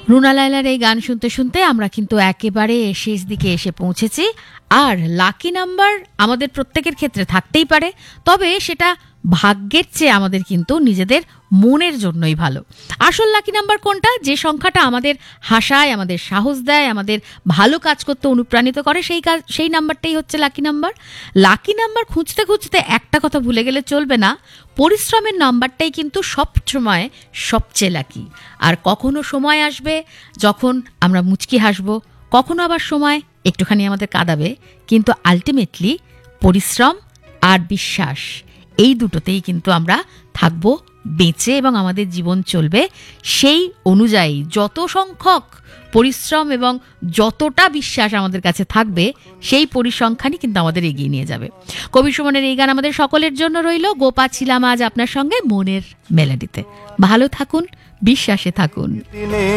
রুনা লায়লার এই গান শুনতে শুনতে আমরা কিন্তু একেবারে শেষ দিকে এসে পৌঁছেছি। আর লাকি নাম্বার আমাদের প্রত্যেকের ক্ষেত্রে থাকতেই পারে, তবে সেটা ভাগ্যের চেয়ে আমাদের কিন্তু নিজেদের মনের জন্যই ভালো। আসল লাকি নাম্বার কোনটা? যে সংখ্যাটা আমাদের হাসায়, আমাদের সাহস দেয়, আমাদের ভালো কাজ করতে অনুপ্রাণিত করে, সেই নাম্বারটাই হচ্ছে লাকি নাম্বার। লাকি নাম্বার খুঁজতে খুঁজতে একটা কথা ভুলে গেলে চলবে না, পরিশ্রমের নাম্বারটাই কিন্তু সবসময় সবচেয়ে লাকি। আর কখনো সময় আসবে যখন আমরা মুচকি হাসবো, কখনো আবার সময় একটুখানি আমাদের কাঁদাবে, কিন্তু আলটিমেটলি পরিশ্রম আর বিশ্বাস, এই দুটোতেই কিন্তু আমরা থাকবো বেঁচে এবং আমাদের জীবন চলবে সেই অনুযায়ী। যত সংখ্যক পরিশ্রম এবং যতটা বিশ্বাস আমাদের কাছে থাকবে, সেই পরিসংখ্যানই কিন্তু আমাদের এগিয়ে নিয়ে যাবে। কবি সুমনের এই গান আমাদের সকলের জন্য রইল। গোপা ছিলাম আজ আপনার সঙ্গে মনের মেলোডিতে। ভালো থাকুন, বিশ্বাসে থাকুন।